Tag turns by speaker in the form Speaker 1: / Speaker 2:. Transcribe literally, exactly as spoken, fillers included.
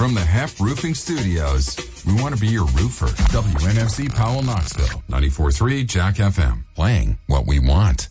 Speaker 1: From the Hef Roofing Studios, we want to be your roofer. W N F C Powell, Knoxville. ninety-four point three Jack F M. Playing what we want.